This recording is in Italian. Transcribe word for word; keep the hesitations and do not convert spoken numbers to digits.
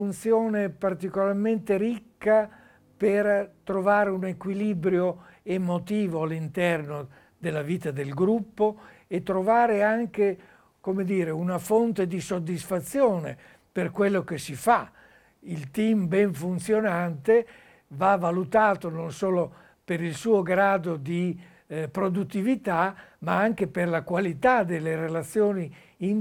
funzione particolarmente ricca per trovare un equilibrio emotivo all'interno della vita del gruppo e trovare anche, come dire, una fonte di soddisfazione per quello che si fa. Il team ben funzionante va valutato non solo per il suo grado di eh, produttività, ma anche per la qualità delle relazioni